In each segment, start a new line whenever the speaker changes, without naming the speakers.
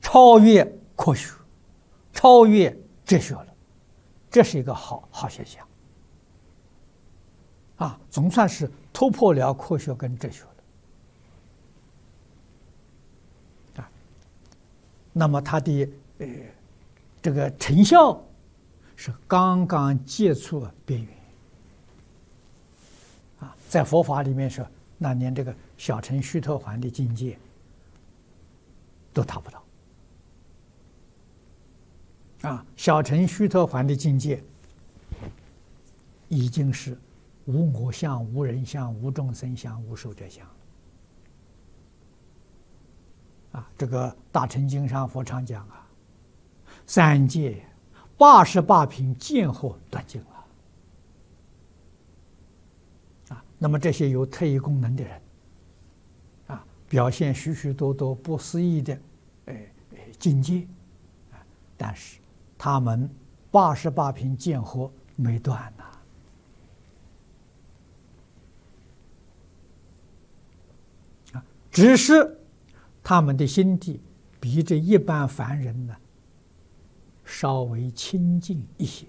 超越科学，超越哲学了，这是一个好现象啊，总算是突破了科学跟哲学了啊。那么它的这个成效是刚刚接触边缘啊，在佛法里面说，那连这个小乘须陀洹的境界都达不到啊！小乘须陀洹的境界已经是无我相、无人相、无众生相、无寿者相啊！这个《大乘经》上佛常讲啊，三界88品见惑断尽了啊！那么这些有特异功能的人啊，表现许许多多不思议的境界啊，但是他们88品见惑没断呐啊，只是他们的心地比这一般凡人呢稍微清净一些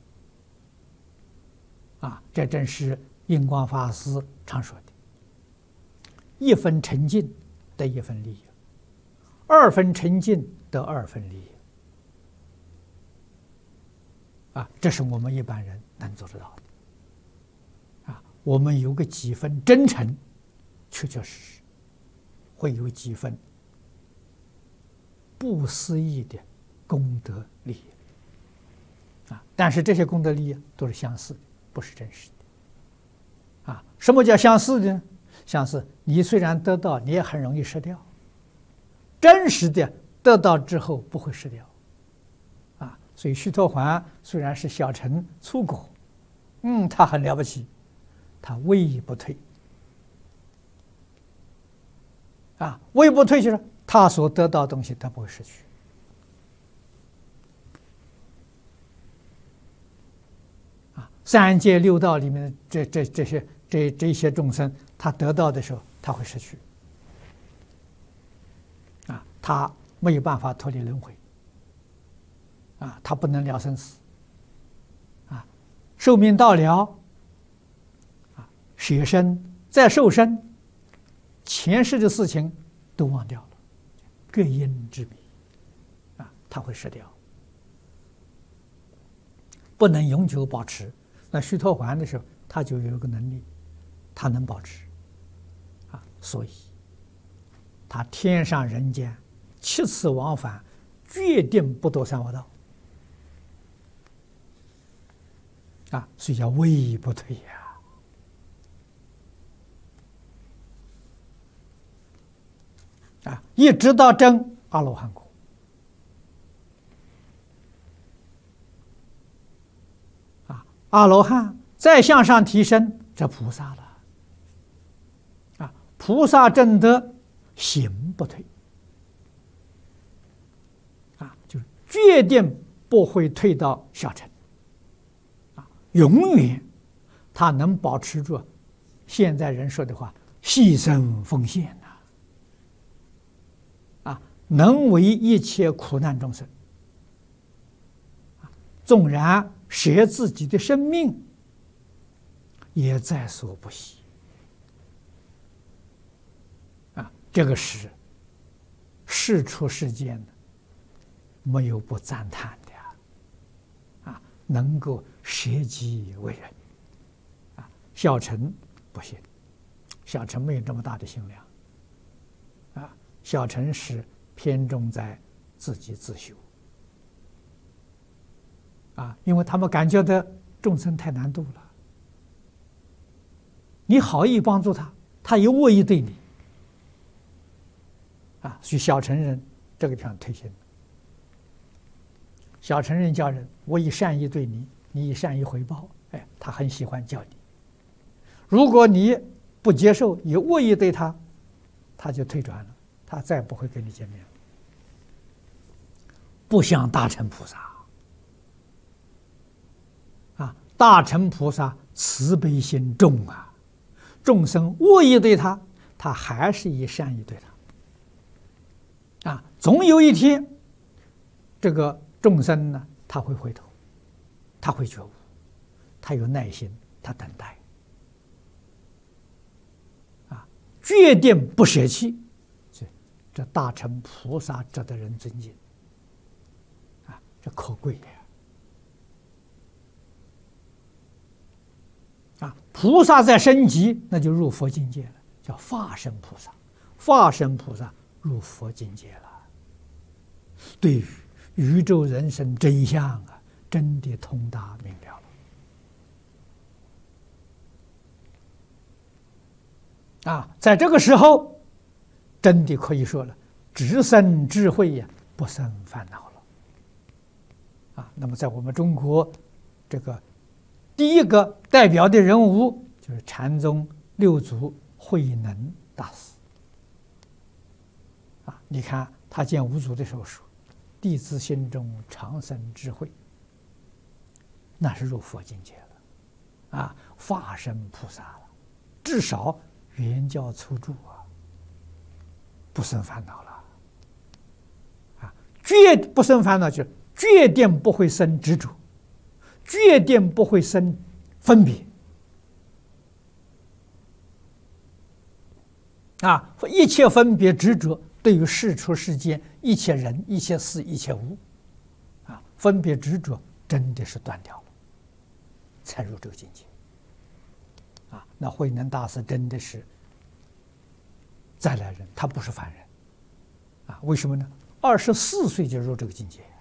啊，这正是印光法师常说的：1分沉静得1分利益，2分沉静得2分利益啊，这是我们一般人能做得到的啊。我们有个几分真诚，确确实实会有几分不思议的功德利益啊。但是这些功德利益都是相似的，不是真实的啊。什么叫相似的呢？相似，你虽然得到，你也很容易失掉；真实的得到之后不会失掉啊。所以须陀洹虽然是小乘粗果，他很了不起，他位不退啊。位不退就是他所得到的东西他不会失去啊。3界6道里面的这些众生，他得到的时候他会失去啊，他没有办法脱离轮回啊，他不能了生死啊，寿命到了啊，舍身再受身，前世的事情都忘掉了，各因之迷啊，他会失掉，不能永久保持。那须陀洹的时候，他就有一个能力，他能保持啊，所以他天上人间7次往返，决定不堕三恶道啊，所以叫位不退呀啊，一直到证阿罗汉果啊，阿罗汉再向上提升，这菩萨了啊，菩萨证得行不退啊，就是决定不会退到小乘啊，永远他能保持住现在人说的话，牺牲奉献啊，能为一切苦难众生啊，纵然舍自己的生命也在所不惜啊，这个是世出世间没有不赞叹的啊，能够舍己为人啊，小乘不行，小乘没有这么大的心量啊，小乘是偏重在自己自修啊，因为他们感觉到众生太难度了，你好意帮助他，他有恶意对你啊，所以小乘人这个地方推行。小乘人教人，我以善意对你，你以善意回报，哎，他很喜欢教你。如果你不接受，以恶意对他，他就退转了，他再不会跟你见面了。不像大乘菩萨啊，大乘菩萨慈悲心重啊，众生恶意对他，他还是以善意对他总有一天，这个众生呢，他会回头，他会觉悟，他有耐心，他等待，决定不舍弃，这大乘菩萨值得人尊敬，这可贵呀！菩萨在升级，那就入佛境界了，叫化身菩萨。化身菩萨入佛境界了，对于宇宙人生真相真的通达明了了。在这个时候，真的可以说了，只生智慧呀，不生烦恼了。那么在我们中国，这个第一个代表的人物就是禅宗六祖慧能大师。你看他见五祖的时候说：“弟子心中常生智慧。”那是入佛境界了，化身菩萨了，至少圆教初住不生烦恼了，决不生烦恼，就是决定不会生执着，决定不会生分别，一切分别执着。对于世出世间一切人、一切事、一切物，分别执着真的是断掉了，才入这个境界。那慧能大师真的是再来人，他不是凡人，为什么呢？24岁就入这个境界。